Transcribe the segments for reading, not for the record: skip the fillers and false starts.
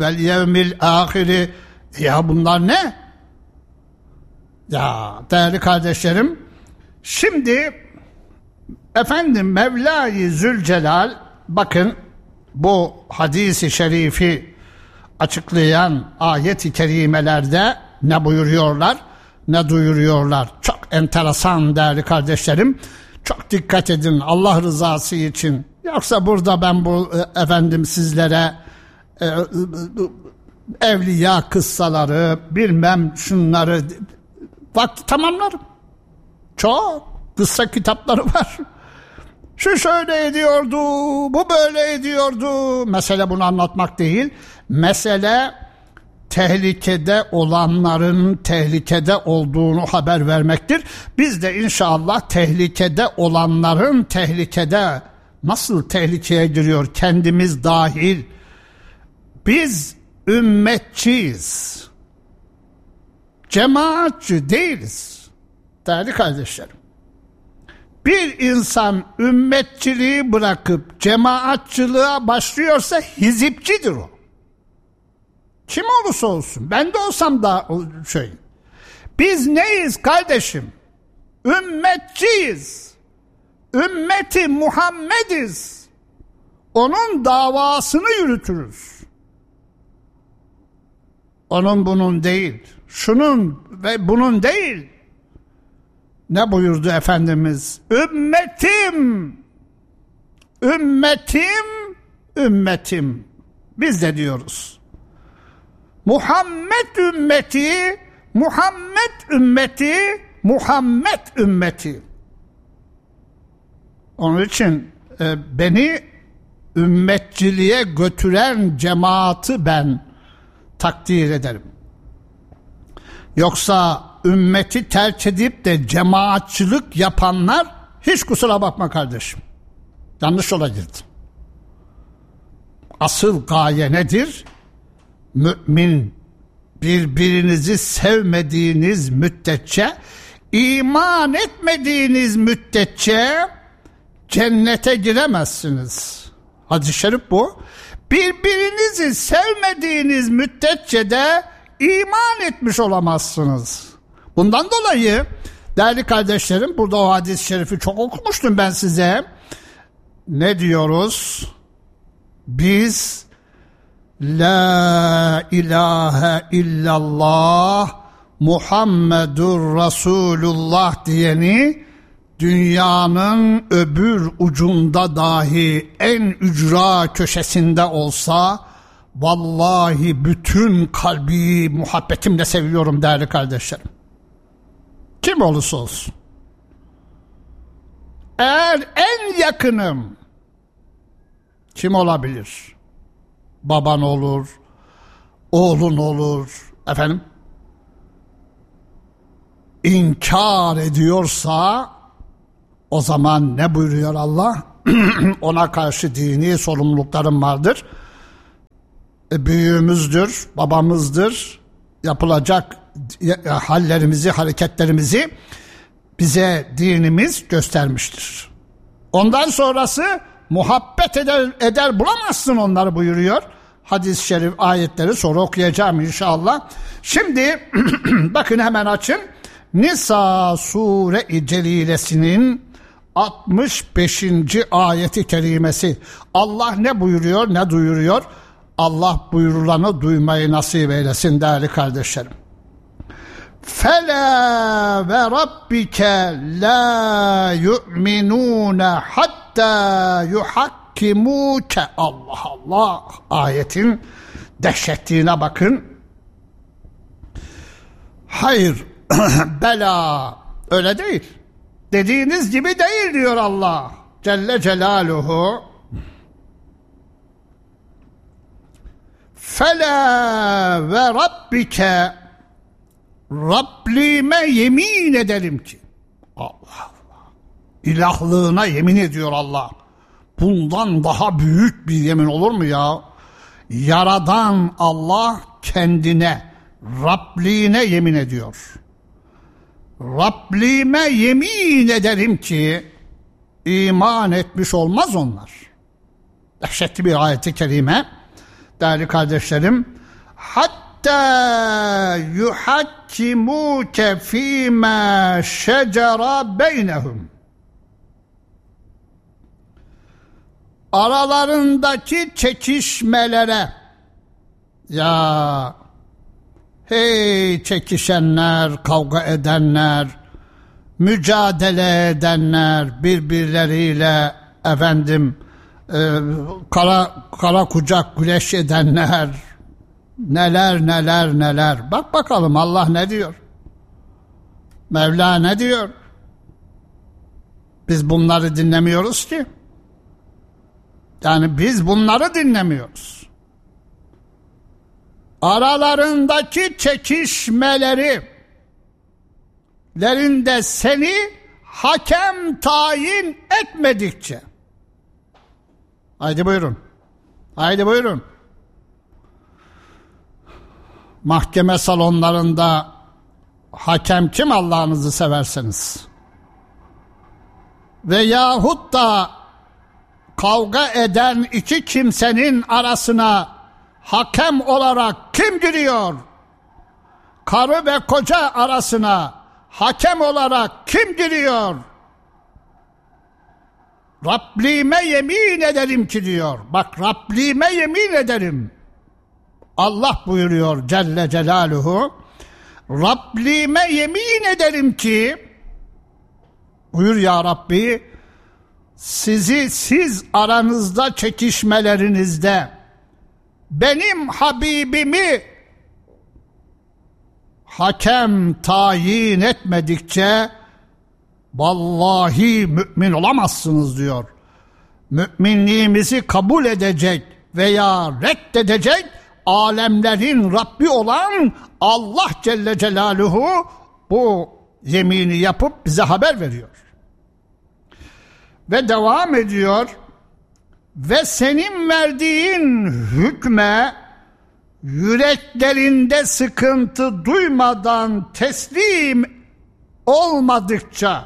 vel yevmil ahiri. Ya bunlar ne? Ya değerli kardeşlerim, şimdi efendim Mevla-i Zülcelal, bakın bu hadisi şerifi açıklayan ayet-i kerimelerde ne buyuruyorlar, ne duyuruyorlar. Çok enteresan değerli kardeşlerim. Çok dikkat edin Allah rızası için. Yoksa burada ben bu efendim sizlere evliya kıssaları, bilmem şunları vakti tamamlarım. Çok kıssa kitapları var. Şu şöyle ediyordu, bu böyle ediyordu. Mesele bunu anlatmak değil. Mesele tehlikede olanların tehlikede olduğunu haber vermektir. Biz de inşallah tehlikede olanların tehlikede nasıl tehlikeye giriyor kendimiz dahil. Biz ümmetçiyiz. Cemaatçi değiliz. Değerli kardeşlerim. Bir insan ümmetçiliği bırakıp cemaatçılığa başlıyorsa hizipçidir o. Kim olursa olsun. Ben de olsam da şey. Biz neyiz kardeşim? Ümmetçiyiz. Ümmeti Muhammediz. Onun davasını yürütürüz. Onun bunun değil. Şunun ve bunun değil. Ne buyurdu Efendimiz? Ümmetim, ümmetim, ümmetim. Biz de diyoruz. Muhammed ümmeti, Muhammed ümmeti, Muhammed ümmeti. Onun için beni ümmetçiliğe götüren cemaati ben takdir ederim. Yoksa ümmeti terk edip de cemaatçılık yapanlar hiç kusura bakma kardeşim. Yanlış yola girdin. Asıl gaye nedir? Mümin, birbirinizi sevmediğiniz müddetçe, iman etmediğiniz müddetçe cennete giremezsiniz. Hadis-i şerif bu. Birbirinizi sevmediğiniz müddetçe de iman etmiş olamazsınız. Bundan dolayı değerli kardeşlerim, burada o hadis-i şerifi çok okumuştum ben size. Ne diyoruz? Biz La ilahe illallah Muhammedur Resulullah diyeni dünyanın öbür ucunda dahi en ücra köşesinde olsa vallahi bütün kalbi muhabbetimle seviyorum değerli kardeşlerim. Kim olursa olsun. Eğer en yakınım kim olabilir? Baban olur, oğlun olur, efendim. İnkar ediyorsa o zaman ne buyuruyor Allah? Ona karşı dini sorumluluklarım vardır. Büyüğümüzdür, babamızdır. Yapılacak hallerimizi, hareketlerimizi bize dinimiz göstermiştir. Ondan sonrası muhabbet eder bulamazsın onları buyuruyor. Hadis-i şerif ayetleri sonra okuyacağım inşallah. Şimdi bakın hemen açın. Nisa Sure-i Celilesinin 65. ayeti kerimesi. Allah ne buyuruyor, ne duyuruyor? Allah buyurulanı duymayı nasip eylesin değerli kardeşlerim. فَلَا وَرَبِّكَ لَا يُؤْمِنُونَ حَتَّى يُحَكِّمُوكَ. Allah Allah, ayetin dehşetliğine bakın. Hayır, bela, öyle değil. Dediğiniz gibi değil diyor Allah Celle Celaluhu. فَلَا وَرَبِّكَ, Rabbime yemin ederim ki. Allah Allah. İlahlığına yemin ediyor Allah. Bundan daha büyük bir yemin olur mu ya? Yaradan Allah kendine, Rabliğine yemin ediyor. Rablime yemin ederim ki iman etmiş olmaz onlar. Dehşetli bir ayet-i kerime. değerli kardeşlerim. Hatta yuhakkimuke fîmâ şecera beynehum. Aralarındaki çekişmelere, ya hey çekişenler, kavga edenler, mücadele edenler, birbirleriyle kara kucak güreş edenler, neler. Bak bakalım Allah ne diyor? Mevla ne diyor? Biz bunları dinlemiyoruz ki. Yani biz bunları dinlemiyoruz. Aralarındaki çekişmelerinde seni hakem tayin etmedikçe. Haydi buyurun. Mahkeme salonlarında hakem kim Allah'ınızı severseniz? Veyahut da kavga eden iki kimsenin arasına hakem olarak kim giriyor? Karı ve koca arasına hakem olarak kim giriyor? Rabbime yemin ederim ki diyor. Bak, Rabbime yemin ederim. Allah buyuruyor Celle Celaluhu. Rabbime yemin ederim ki, buyur ya Rabbi, siz aranızda çekişmelerinizde benim Habibimi hakem tayin etmedikçe vallahi mümin olamazsınız diyor. Müminliğimizi kabul edecek veya reddedecek alemlerin Rabbi olan Allah Celle Celaluhu bu yemini yapıp bize haber veriyor. Ve devam ediyor. Ve senin verdiğin hükme yüreklerinde sıkıntı duymadan teslim olmadıkça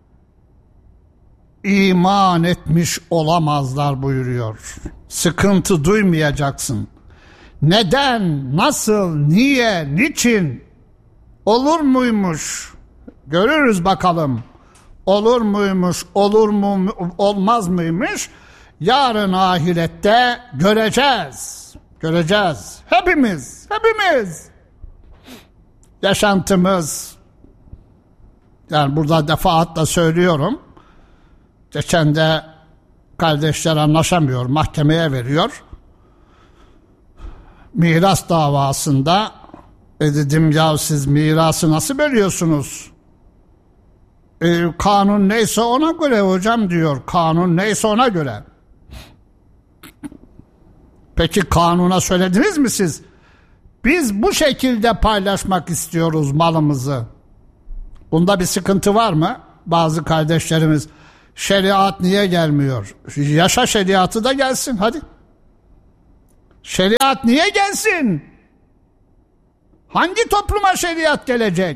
iman etmiş olamazlar buyuruyor. Sıkıntı duymayacaksın. Neden, nasıl, niye, niçin, olur muymuş? Görürüz bakalım. Olur muymuş, olur mu, olmaz mıymış? Yarın ahirette göreceğiz. Hepimiz. Yaşantımız, yani burada defaatle söylüyorum. Geçen de kardeşler anlaşamıyor, mahkemeye veriyor. Miras davasında dedim ya siz mirası nasıl bölüyorsunuz? Kanun neyse ona göre hocam diyor. Kanun neyse ona göre. Peki kanuna söylediniz mi siz? Biz bu şekilde paylaşmak istiyoruz malımızı. Bunda bir sıkıntı var mı? Bazı kardeşlerimiz şeriat niye gelmiyor? Yaşa şeriatı da gelsin hadi. Şeriat niye gelsin? Hangi topluma şeriat gelecek?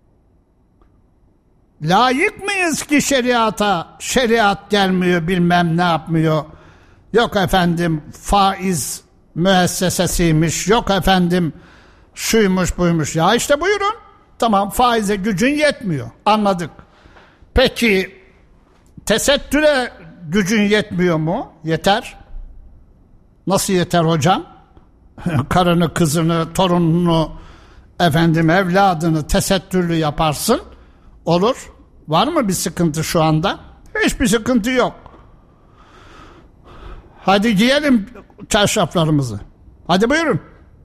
Layık mıyız ki şeriata? Şeriat gelmiyor, bilmem ne yapmıyor. Yok efendim faiz müessesesiymiş, yok efendim şuymuş buymuş. Ya işte buyurun. Tamam, faize gücün yetmiyor. Anladık. Peki tesettüre gücün yetmiyor mu? Yeter. Nasıl yeter hocam? Karını, kızını, torununu, evladını tesettürlü yaparsın. Olur. Var mı bir sıkıntı şu anda? Hiçbir sıkıntı yok. Hadi giyelim çarşaflarımızı. Hadi buyurun.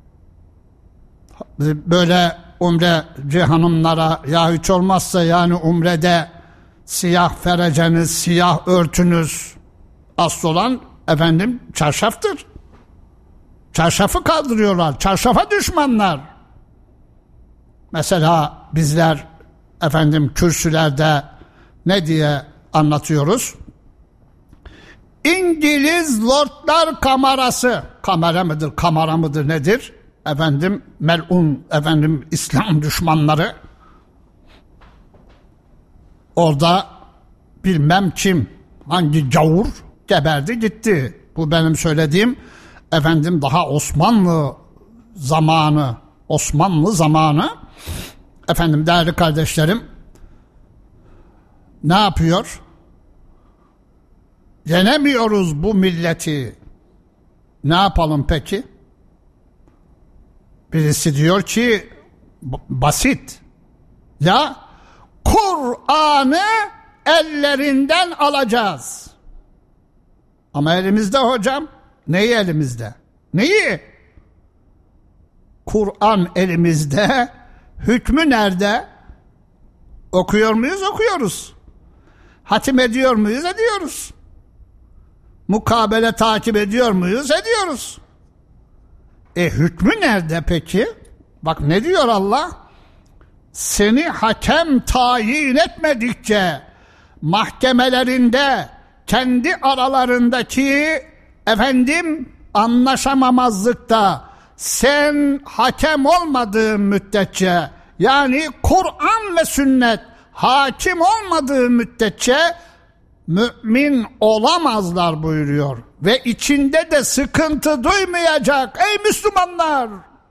Böyle umreci hanımlara ya hiç olmazsa yani umrede siyah fereceniz, siyah örtünüz asıl olan çarşaftır. Çarşafı kaldırıyorlar. Çarşafa düşmanlar. Mesela bizler kürsülerde ne diye anlatıyoruz? İngiliz Lordlar Kamerası. Kamera mıdır nedir? Melun İslam düşmanları. Orada bilmem kim, hangi gavur geberdi gitti. Bu benim söylediğim daha Osmanlı zamanı değerli kardeşlerim, ne yapıyor? Yenemiyoruz bu milleti. Ne yapalım peki? Birisi diyor ki basit. Ya Kur'an'ı ellerinden alacağız. Ama elimizde hocam. Neyi elimizde? Neyi? Kur'an elimizde. Hükmü nerede? Okuyor muyuz? Okuyoruz. Hatim ediyor muyuz? Ediyoruz. Mukabele takip ediyor muyuz? Ediyoruz. Hükmü nerede peki? Bak ne diyor Allah? Seni hakem tayin etmedikçe mahkemelerinde kendi aralarındaki anlaşamamazlıkta sen hakem olmadığın müddetçe, yani Kur'an ve sünnet hakim olmadığı müddetçe mümin olamazlar buyuruyor. Ve içinde de sıkıntı duymayacak ey Müslümanlar.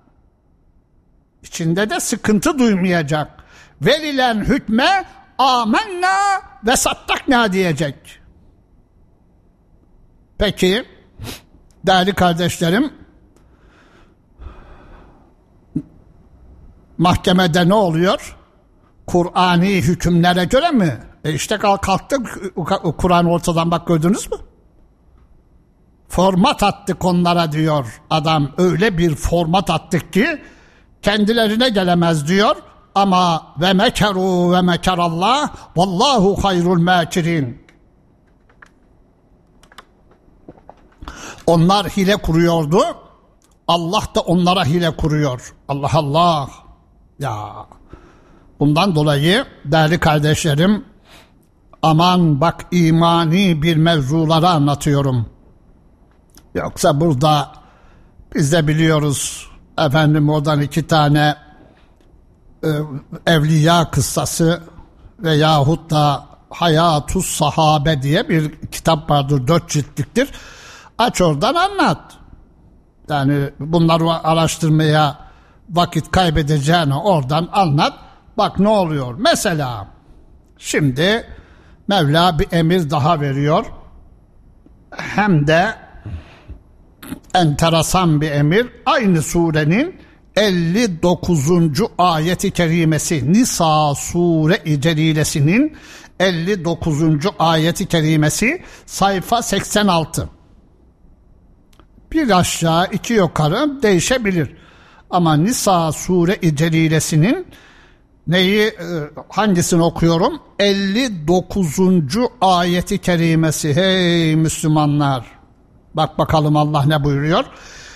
İçinde de sıkıntı duymayacak. Verilen hükme amenna ve sattakna diyecek. Peki değerli kardeşlerim, mahkemede ne oluyor? Kur'ani hükümlere göre mi? İşte kalktı Kur'an ortadan, bak gördünüz mü? Format attık onlara diyor adam. Öyle bir format attık ki kendilerine gelemez diyor. Ama ve mekeru ve mekerallah vallahu hayrul mekirin. Onlar hile kuruyordu. Allah da onlara hile kuruyor. Allah Allah. Ya bundan dolayı değerli kardeşlerim, aman bak, imani bir mevzuları anlatıyorum. Yoksa burada biz de biliyoruz oradan 2 tane evliya kıssası veyahut da Hayatus Sahabe diye bir kitap vardır, 4 ciltliktir. Aç oradan anlat. Yani bunları araştırmaya vakit kaybedeceğine oradan anlat. Bak ne oluyor. Mesela şimdi Mevla bir emir daha veriyor. Hem de enteresan bir emir. Aynı surenin 59. ayeti kerimesi, Nisa sure-i celilesinin 59. ayeti kerimesi, sayfa 86. Bir aşağı 2 yukarı değişebilir. Ama Nisa sure-i celilesinin hangisini okuyorum? 59. ayeti kerimesi. Hey Müslümanlar! Bak bakalım Allah ne buyuruyor?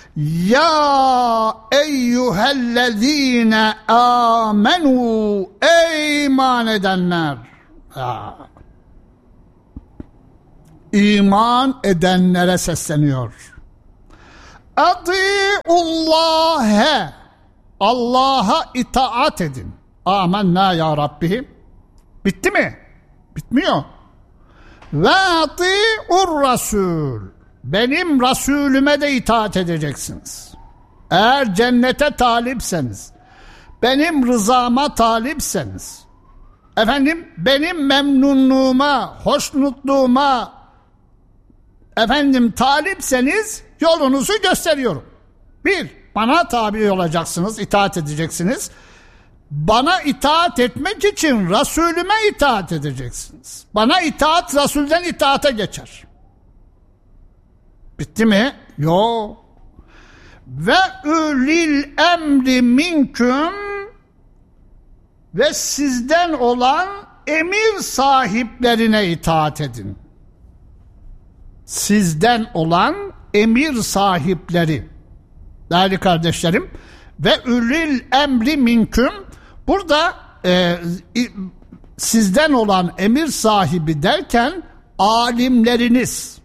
Ya eyyühellezine amenu, ey iman edenler! İman edenlere sesleniyor. Ati'ullâhe, Allah'a itaat edin. Amenna ya Rabbi. Bitti mi? Bitmiyor. Ve ati'ur rasul, benim Resulüme de itaat edeceksiniz. Eğer cennete talipseniz, benim rızama talipseniz, benim memnunluğuma, hoşnutluğuma talipseniz yolunuzu gösteriyorum. 1, bana tabi olacaksınız, itaat edeceksiniz. Bana itaat etmek için Resulüme itaat edeceksiniz. Bana itaat, Resulden itaate geçer. Bitti mi? Yok. Ve ulil emri minküm, ve sizden olan emir sahiplerine itaat edin. Sizden olan emir sahipleri. Değerli kardeşlerim, ve ulil emri minküm, burada sizden olan emir sahibi derken alimleriniz.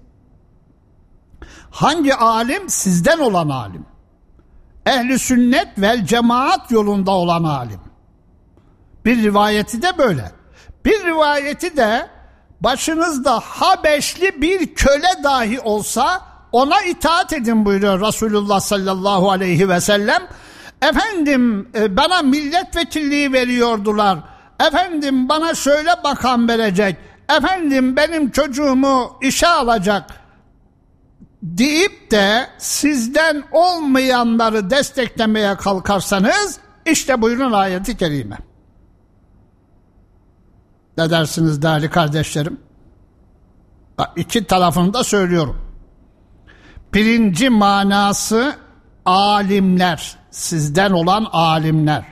Hangi alim? Sizden olan alim. Ehli sünnet vel cemaat yolunda olan alim. Bir rivayeti de böyle. Bir rivayeti de başınızda Habeşli bir köle dahi olsa ona itaat edin buyuruyor Resulullah sallallahu aleyhi ve sellem. Efendim bana milletvekilliği veriyordular. Efendim bana şöyle makam verecek. Efendim benim çocuğumu işe alacak deyip de sizden olmayanları desteklemeye kalkarsanız işte buyurun ayeti kerime. Ne dersiniz değerli kardeşlerim? İki tarafını da söylüyorum. Birinci manası alimler, sizden olan alimler.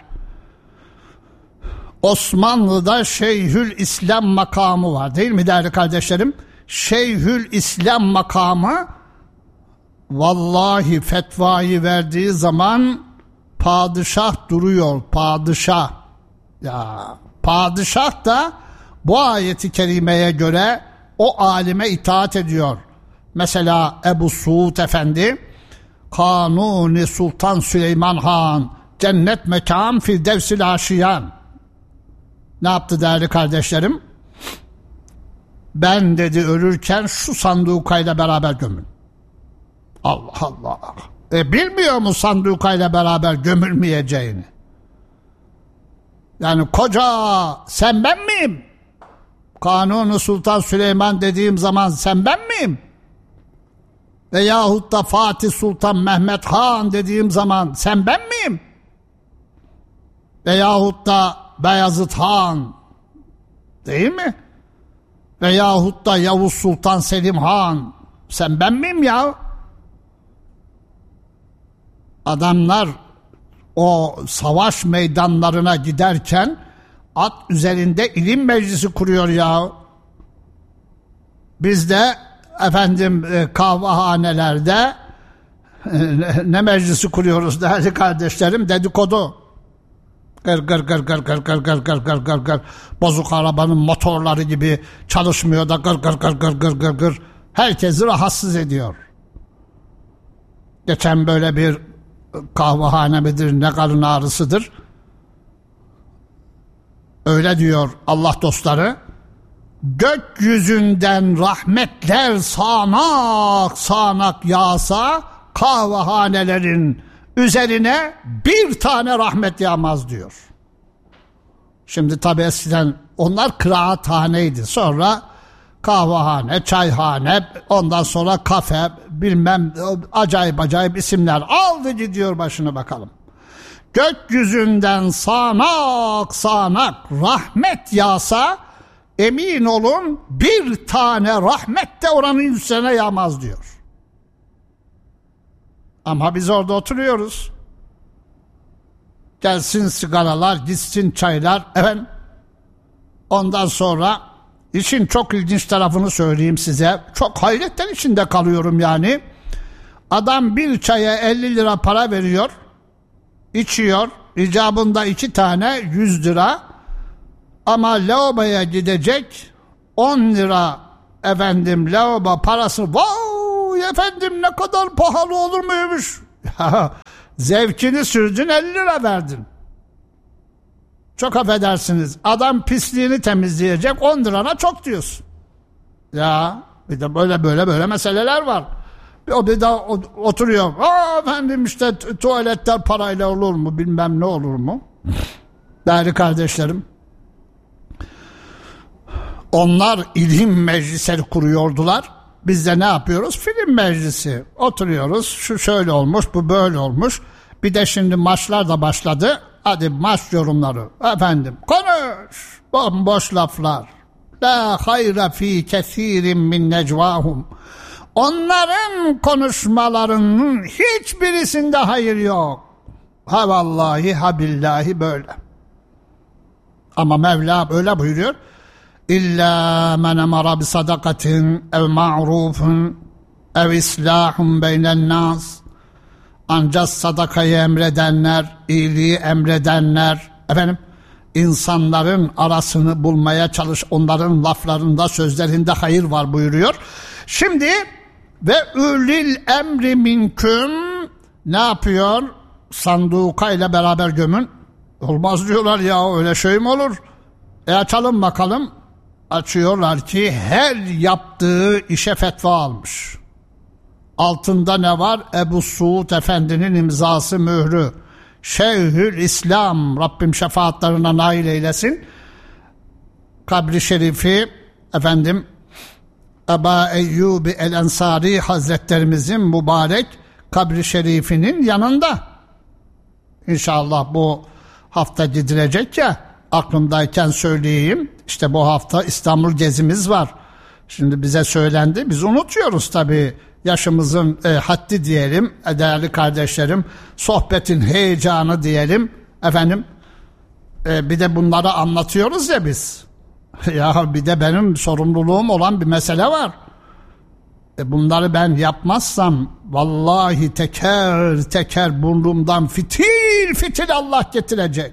Osmanlı'da Şeyhül İslam makamı var değil mi değerli kardeşlerim? Şeyhül İslam makamı vallahi fetvayı verdiği zaman padişah duruyor, padişah. Ya padişah da bu ayeti kerimeye göre o alime itaat ediyor. Mesela Ebu Suud Efendi, Kanuni Sultan Süleyman Han, cennet mekan firdevsil aşiyan. Ne yaptı değerli kardeşlerim? Ben dedi ölürken şu sandukayla beraber gömün. Allah Allah. Bilmiyor mu sandukayla beraber gömülmeyeceğini? Yani koca sen ben miyim? Kanuni Sultan Süleyman dediğim zaman sen ben miyim? Veyahut da Fatih Sultan Mehmet Han dediğim zaman sen ben miyim? Veyahut da Beyazıt Han değil mi? Veyahut da Yavuz Sultan Selim Han sen ben miyim ya? Adamlar o savaş meydanlarına giderken at üzerinde ilim meclisi kuruyor ya. Biz de efendim kahvehanelerde ne meclisi kuruyoruz değerli kardeşlerim? Dedikodu. Gır gır gır gır gır gır gır gır gır gır gır. Bozuk arabanın motorları gibi çalışmıyor da gır gır gır gır gır gır gır. Herkesi rahatsız ediyor. Geçen böyle bir kahvehane midir ne karın ağrısıdır. Öyle diyor Allah dostları. Gökyüzünden rahmetler sağanak sağanak yağsa kahvehanelerin üzerine bir tane rahmet yağmaz diyor. Şimdi tabi eskiden onlar kıraathaneydi. Sonra kahvehane, çayhane, ondan sonra kafe, bilmem acayip acayip isimler aldı gidiyor başını bakalım. Gökyüzünden sağanak sağanak rahmet yağsa emin olun bir tane rahmet de oranın üzerine yağmaz diyor. Ama biz orada oturuyoruz. Gelsin sigaralar, gitsin çaylar. Efendim, ondan sonra işin çok ilginç tarafını söyleyeyim size. Çok hayretten içinde kalıyorum yani. Adam bir çaya 50 lira para veriyor. İçiyor. İcabında 2 tane 100 lira. Ama lavaboya gidecek 10 lira efendim lavabo parası. Vay efendim ne kadar pahalı olur muymuş? Zevkini sürdün 50 lira verdin. Çok affedersiniz. Adam pisliğini temizleyecek 10 lirana çok diyorsun. Ya bir de böyle meseleler var. O bir daha oturuyor. Efendim işte tuvaletler parayla olur mu bilmem ne olur mu? Değerli kardeşlerim. Onlar ilim meclisleri kuruyordular. Biz de ne yapıyoruz? Film meclisi. Oturuyoruz. Şu şöyle olmuş, bu böyle olmuş. Bir de şimdi maçlar da başladı. Hadi maç yorumları. Efendim konuş. Bomboş laflar. La hayra fi kesirin min necvahum. Onların konuşmalarının hiçbirisinde hayır yok. Ha vallahi ha billahi böyle. Ama Mevla böyle buyuruyor. İlla men emara bi sadakatin ev ma'rufun ev islahun beynen nas. Ancak sadakayı emredenler, iyiliği emredenler, efendim insanların arasını bulmaya çalış, onların laflarında, sözlerinde hayır var buyuruyor. Şimdi ve ulil emri minküm ne yapıyor? Sanduka ile beraber gömün. Olmaz diyorlar ya, öyle şey mi olur? Açalım bakalım. Açıyorlar ki her yaptığı işe fetva almış. Altında ne var? Ebu Suud Efendi'nin imzası, mührü. Şeyhül İslam, Rabbim şefaatlerine nail eylesin. Kabri şerifi efendim Eba Eyyub el Ensari Hazretlerimizin mübarek kabri şerifinin yanında. İnşallah bu hafta gidilecek ya, aklımdayken söyleyeyim. İşte bu hafta İstanbul gezimiz var. Şimdi bize söylendi, biz unutuyoruz tabii. Yaşımızın haddi diyelim, değerli kardeşlerim, sohbetin heyecanı diyelim. Efendim, bir de bunları anlatıyoruz ya biz. Ya bir de benim sorumluluğum olan bir mesele var. Bunları ben yapmazsam vallahi teker teker burnumdan fitil fitil Allah getirecek.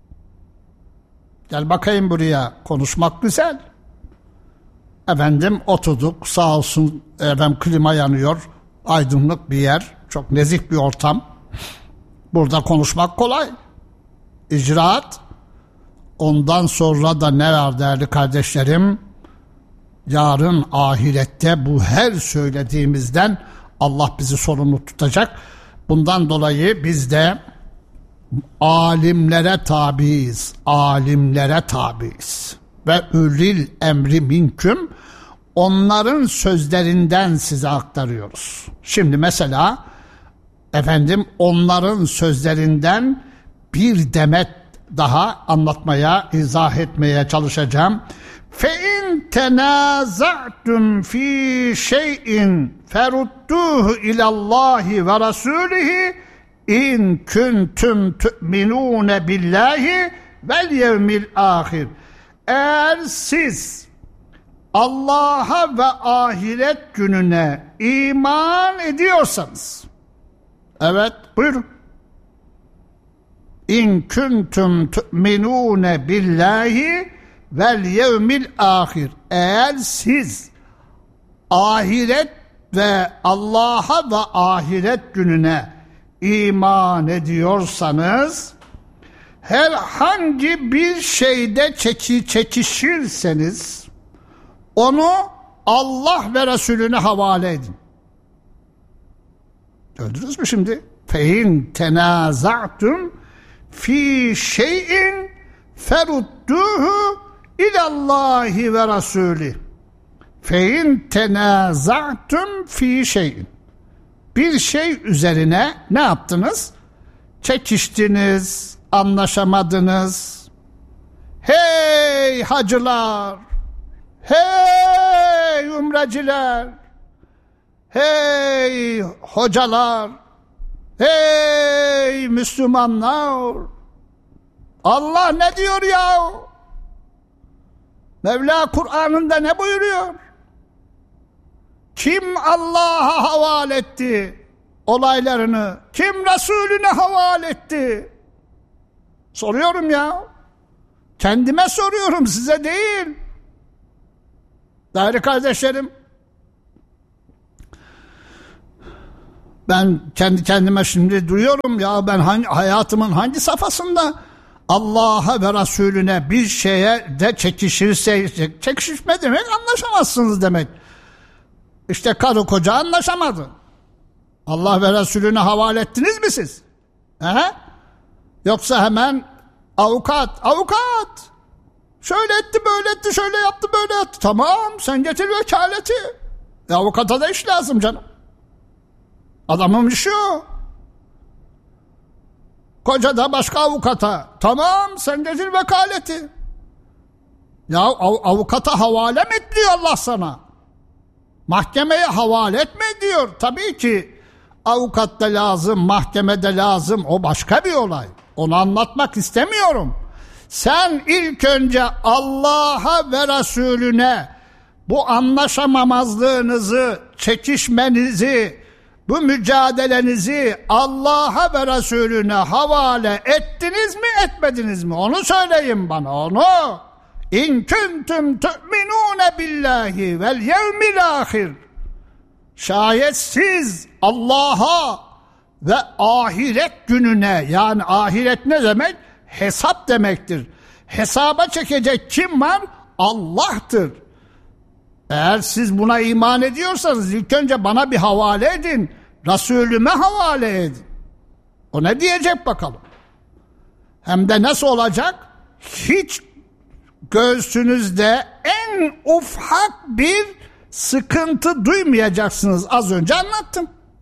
Gel bakayım buraya, konuşmak güzel. Efendim oturduk, sağ olsun efendim klima yanıyor, aydınlık bir yer, çok nezih bir ortam. Burada konuşmak kolay, icraat. Ondan sonra da ne var değerli kardeşlerim? Yarın ahirette bu her söylediğimizden Allah bizi sorumlu tutacak. Bundan dolayı biz de alimlere tabiiz, alimlere tabiiz. Ve ulil emri minküm, onların sözlerinden size aktarıyoruz. Şimdi mesela efendim onların sözlerinden bir demet daha anlatmaya, izah etmeye çalışacağım. فَاِنْ تَنَازَعْتُمْ ف۪ي شَيْءٍ فَرُدُّوهُ اِلَى اللّٰهِ وَرَسُولِهِ اِنْ كُنْتُمْ تُؤْمِنُونَ بِاللّٰهِ وَالْيَوْمِ الْآخِرِ. Eğer siz Allah'a ve ahiret gününe iman ediyorsanız, evet buyurun. İn kuntum tu'minune billahi vel yevmil ahir. Eğer siz ahiret ve Allah'a ve ahiret gününe iman ediyorsanız, herhangi bir şeyde çekişirseniz onu Allah ve Resulüne havale edin. Gördünüz mü şimdi? Fein tenaza'tum fi şeyin ferudduhu ilallahi ve Resulih. Fein tenaza'tum fi şeyin. Bir şey üzerine ne yaptınız? Çekiştiniz, anlaşamadınız. Hey hacılar, hey ümreciler, hey hocalar, hey Müslümanlar. Allah ne diyor ya? Mevla Kur'an'ında ne buyuruyor? Kim Allah'a havale etti olaylarını? Kim Resulüne havale etti? Soruyorum ya. Kendime soruyorum, size değil. Değerli kardeşlerim, ben kendi kendime şimdi duyuyorum ya, ben hayatımın hangi safhasında Allah'a ve Resulüne bir şeye de çekişme demek anlaşamazsınız demek. İşte karı koca anlaşamadı. Allah ve Resulüne havale ettiniz mi siz? He? Yoksa hemen avukat şöyle etti, böyle etti, şöyle yaptı, böyle yaptı. Tamam, sen getir vekaleti. Avukata da iş lazım canım. Adamın işi o. Koca da başka avukata. Tamam, sen getir vekaleti. Ya avukata havale mi ediyor Allah sana? Mahkemeye havale etme diyor. Tabii ki avukat da lazım, mahkeme de lazım. O başka bir olay. Onu anlatmak istemiyorum. Sen ilk önce Allah'a ve Resulüne bu anlaşamamazlığınızı, çekişmenizi, bu mücadelenizi Allah'a ve Resulüne havale ettiniz mi, etmediniz mi? Onu söyleyin bana, onu. İn kuntum tu'minune billahi vel yevmil ahir. Şayet siz Allah'a ve ahiret gününe, yani ahiret ne demek? Hesap demektir. Hesaba çekecek kim var? Allah'tır. Eğer siz buna iman ediyorsanız ilk önce bana bir havale edin. Resulüme havale edin. O ne diyecek bakalım. Hem de nasıl olacak? Hiç göğsünüzde en ufak bir sıkıntı duymayacaksınız. Az önce anlattım.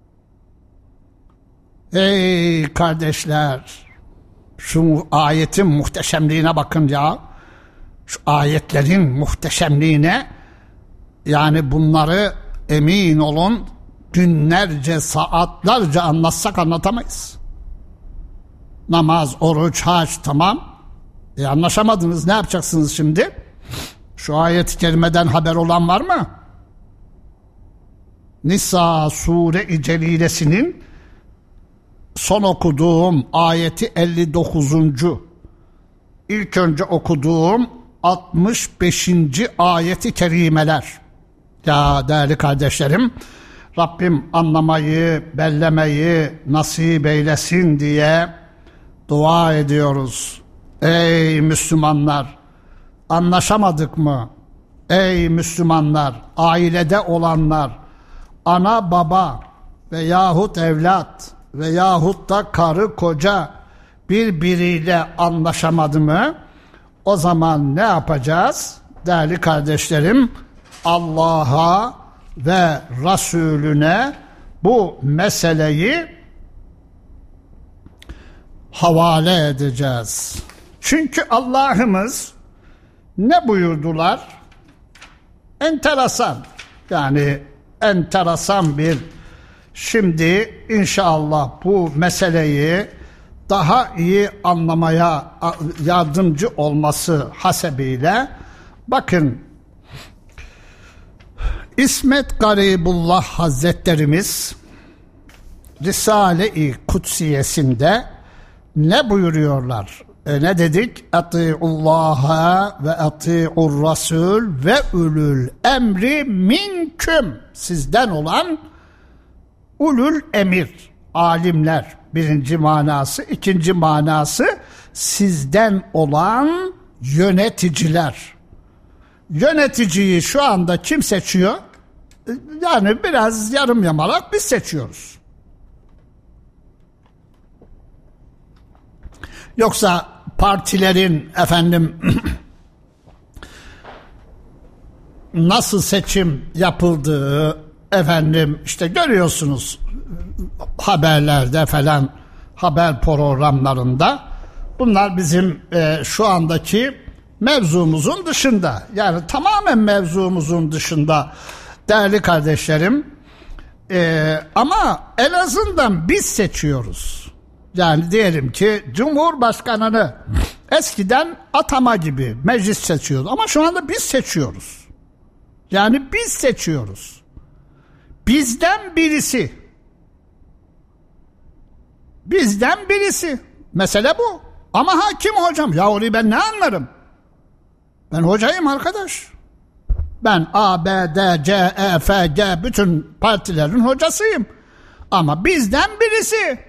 Ey kardeşler, şu ayetin muhteşemliğine bakın ya. Şu ayetlerin muhteşemliğine, yani bunları emin olun günlerce, saatlerce anlatsak anlatamayız. Namaz, oruç, hac tamam. Anlaşamadınız, ne yapacaksınız şimdi? Şu ayet-i kerimeden haber olan var mı? Nisa Sure-i Celilesinin son okuduğum ayeti 59. İlk önce okuduğum 65. ayeti kerimeler. Ya değerli kardeşlerim, Rabbim anlamayı, bellemeyi nasip eylesin diye dua ediyoruz. Ey Müslümanlar, anlaşamadık mı? Ey Müslümanlar, ailede olanlar, ana baba veyahut evlat veyahut da karı koca birbiriyle anlaşamadı mı? O zaman ne yapacağız? Değerli kardeşlerim, Allah'a ve Resulüne bu meseleyi havale edeceğiz. Çünkü Allah'ımız ne buyurdular? Enteresan, yani enteresan bir, şimdi inşallah bu meseleyi daha iyi anlamaya yardımcı olması hasebiyle bakın, İsmet Garibullah Hazretlerimiz Risale-i Kudsiyesinde ne buyuruyorlar? Ne dedik? Ati'ullaha ve ati'ur rasul ve ulul emri minküm. Sizden olan ulul emir, alimler birinci manası. İkinci manası sizden olan yöneticiler. Yöneticiyi şu anda kim seçiyor? Yani biraz yarım yamalak biz seçiyoruz. Yoksa partilerin nasıl seçim yapıldığı işte görüyorsunuz haberlerde falan, haber programlarında. Bunlar bizim şu andaki mevzumuzun dışında, yani tamamen mevzumuzun dışında değerli kardeşlerim, ama en azından biz seçiyoruz. Yani diyelim ki Cumhurbaşkanını eskiden atama gibi meclis seçiyordu ama şu anda biz seçiyoruz. Yani biz seçiyoruz. Bizden birisi. Mesele bu. Ama kim hocam? Ya orayı ben ne anlarım? Ben hocayım arkadaş. Ben A, B, D, C, E, F, G bütün partilerin hocasıyım. Ama bizden birisi.